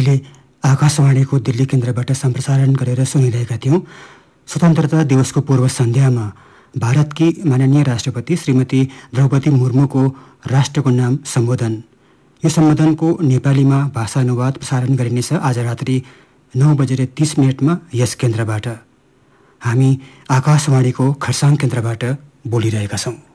हामीले आकाशवाणीको दिल्ली केन्द्रबाट सम्प्रसारण गरेर सुनिरहेका थियौँ। स्वतन्त्रता दिवसको पूर्व सन्ध्यामा भारतकी माननीय राष्ट्रपति श्रीमती द्रौपदी मुर्मुको राष्ट्रको नाम सम्बोधन। यो सम्बोधनको नेपालीमा भाषानुवाद प्रसारण गरिनेछ आज रात्रि 9:30 यस केन्द्रबाट। हामी आकाशवाणीको खरसाङ केन्द्रबाट बोलिरहेका छौँ।